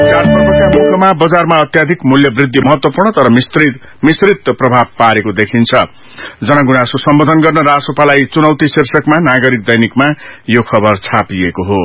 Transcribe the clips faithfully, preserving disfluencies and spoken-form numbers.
चाडपर्वका मुखमा बजारमा अत्याधिक मूल्य वृद्धि महत्वपूर्ण तर मिश्रित मिश्रित प्रभाव पारेको देखिन्छ। जनगुनासो सम्बोधन गर्न रासोपालाई चुनौती शीर्षकमा नागरिक दैनिकमा यो खबर छापिएको हो।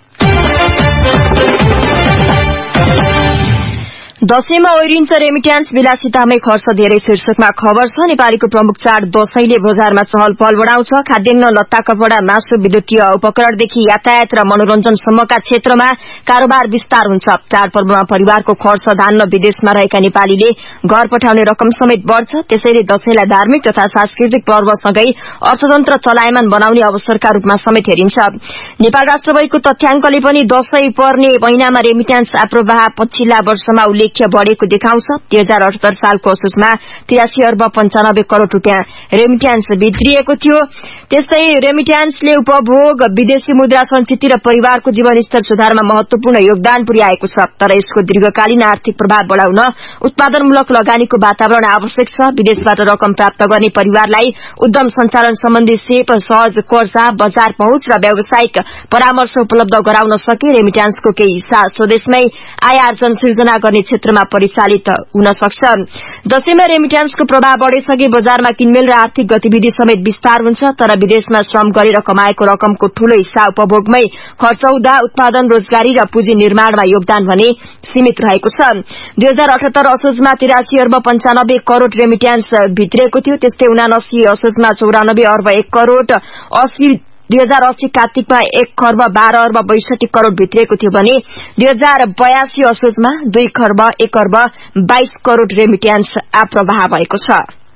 दशैंमा ओइरिन्छ रेमिट्यान्स विलासितामै खर्च धेरै शीर्षकमा खबर छ। नेपालीको प्रमुख चाड दशैंले बजारमा चहल पहल बढ़ाउँछ। खाद्यान्न, लत्ता, कपड़ा, मासु, विद्युतीय उपकरणदेखि यातायात र मनोरञ्जनसम्मका क्षेत्रमा कारोबार विस्तार हुन्छ। चाडपर्वमा परिवारको खर्च धान्न विदेशमा रहेका नेपालीले घर पठाउने रकम समेत बढ़छ। त्यसैले दशैंलाई धार्मिक तथा सांस्कृतिक पर्वसँगै अर्थतन्त्र चलायमान बनाउने अवसरका रूपमा समेत हेरिन्छ। नेपाल राष्ट्र बैंकको तथ्याङ्कले पनि दशैं पर्ने महिनामा रेमिट्यान्स आप्रवाह पछिल्ला वर्षमा उल्लेख बढ़ेको देखाउँछ। दुई हजार अठहत्तर सालको असोजमा तिरासी अर्ब पञ्चानब्बे करोड़ रूपियाँ रेमिट्यान्स भित्रिएको थियो। त्यस्तै रेमिट्यान्सले उपभोग, विदेशी मुद्रा संचिति र परिवारको जीवनस्तर सुधारमा महत्वपूर्ण योगदान पुर्याएको छ। तर यसको दीर्घकालीन आर्थिक प्रभाव बढ़ाउन उत्पादनमूलक लगानीको वातावरण आवश्यक छ। विदेशबाट रकम प्राप्त गर्ने परिवारलाई उद्यम सञ्चालन सम्बन्धी सेप, सहज कर्जा, बजार पहुँच र व्यावसायिक परामर्श उपलब्ध गराउन सके रेमिट्यान्सको केही हिस्सा स्वदेशमै आय आर्जन सिर्जना गर्ने क्षेत्रमा परिचालित हुन सक्छ। दशैंमा रेमिट्यान्सको प्रभाव बढ़ेसँगै बजारमा किनमेल र आर्थिक गतिविधि समेत विस्तार हुन्छ। तर विदेशमा श्रम गरेर कमाएको रकमको ठूलो हिस्सा उपभोगमै खर्च हुँदा उत्पादन, रोजगारी र पुँजी निर्माणमा योगदान भने सीमित रहेको छ। दुई हजार अठहत्तर असोजमा तिरासी अर्ब पञ्चानब्बे करोड़ रेमिट्यान्स भित्रिएको थियो। त्यस्तै उनासी असोजमा चौरानब्बे अर्ब एक करोड़, अस्सी दुई हजार अस्सी कार्तिकमा एक खर्ब बाह्र अर्ब बैसठी करोड़ भित्रिएको थियो भने दुई हजार बयासी असोजमा दुई खर्ब एक अर्ब बाइस करोड़ रेमिट्यान्स आप्रवाह भएको छ।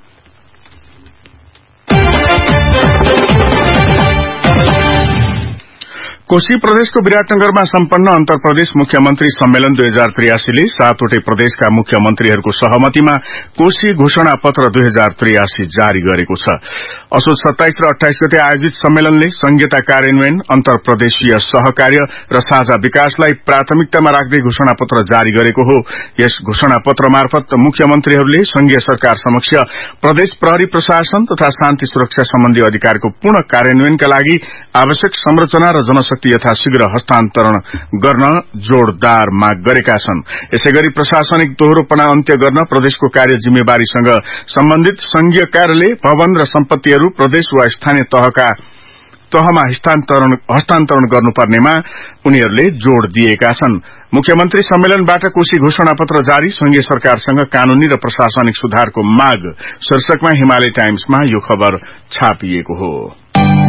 कोशी प्रदेशको विराटनगरमा सम्पन्न अन्तर प्रदेश मुख्यमन्त्री सम्मेलन दुई हजार त्रियासीले सातवटै प्रदेशका मुख्यमन्त्रीहरूको सहमतिमा कोशी घोषणा पत्र दुई हजार त्रियासी जारी गरेको छ। असोज सत्ताइस र अठाइस गते आयोजित सम्मेलनले संघीयता कार्यान्वयन, अन्तर प्रदेशीय सहकार्य र साझा विकासलाई प्राथमिकतामा राख्दै घोषणा पत्र जारी गरेको हो। यस घोषणा पत्र मार्फत मुख्यमन्त्रीहरूले संघीय सरकार समक्ष प्रदेश प्रहरी प्रशासन तथा शान्ति सुरक्षा सम्बन्धी अधिकारको पूर्ण कार्यान्वयनका लागि आवश्यक संरचना र जनशक्ति यथाशीघ्र हस्तान्तरण गर्न जोड़दार माग गरेका छन्। यसैगरी प्रशासनिक दोहोरोपना अन्त्य गर्न प्रदेशको कार्य जिम्मेवारीसँग सम्बन्धित संघीय कार्यालय, भवन र सम्पत्तिहरू प्रदेश वा स्थानीय तहका तहमा हस्तान्तरण गर्नुपर्नेमा उनीहरूले जोड़ दिएका छन्। मुख्यमन्त्री सम्मेलनबाट कोशी घोषणा पत्र जारी, संघीय सरकारसँग कानूनी र प्रशासनिक सुधारको माग शीर्षकमा हिमालय टाइम्समा यो खबर छापिएको हो।